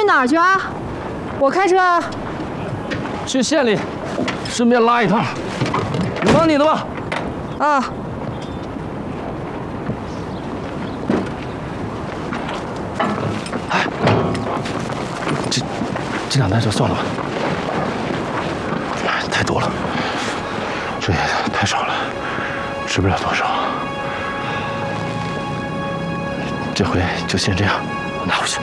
去哪儿去啊？我开车。 去县里，顺便拉一趟。你忙你的吧。 啊。 哎，这2袋就算了吧，太多了，这也太少了，吃不了多少。这回就先这样，拿回去。